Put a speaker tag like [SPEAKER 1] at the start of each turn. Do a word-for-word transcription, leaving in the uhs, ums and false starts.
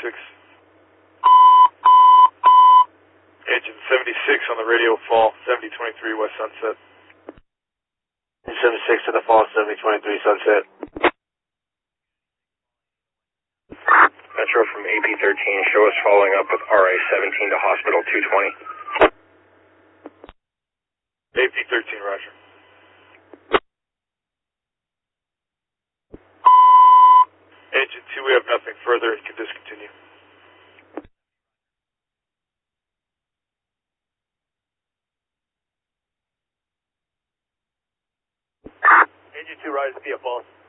[SPEAKER 1] seventy-six. Engine seventy-six on the radio fall, seventy twenty-three West Sunset.
[SPEAKER 2] seventy-six to the fall, seventy twenty-three Sunset.
[SPEAKER 3] Metro from A P thirteen, show us following up with R A seventeen to hospital two twenty.
[SPEAKER 1] A P thirteen, roger. Engine two, we have nothing further, it can discontinue.
[SPEAKER 4] Engine two, rise via false.